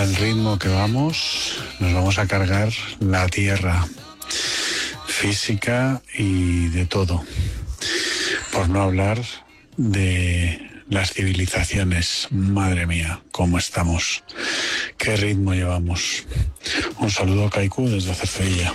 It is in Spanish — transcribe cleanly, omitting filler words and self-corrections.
Al ritmo que vamos, nos vamos a cargar la tierra física y de todo. Por no hablar de las civilizaciones. Madre mía, cómo estamos. Qué ritmo llevamos. Un saludo, Kaiku, desde Cercedilla.